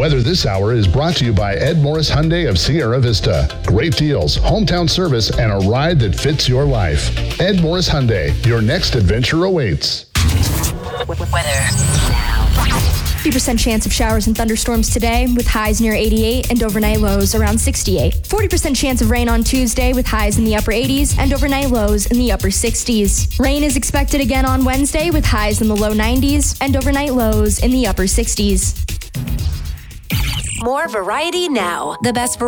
Weather this hour is brought to you by Ed Morris Hyundai of Sierra Vista. Great deals, hometown service, and a ride that fits your life. Ed Morris Hyundai, your next adventure awaits. Weather now. 50% chance of showers and thunderstorms today with highs near 88 and overnight lows around 68. 40% chance of rain on Tuesday with highs in the upper 80s and overnight lows in the upper 60s. Rain is expected again on Wednesday with highs in the low 90s and overnight lows in the upper 60s. More variety now. The best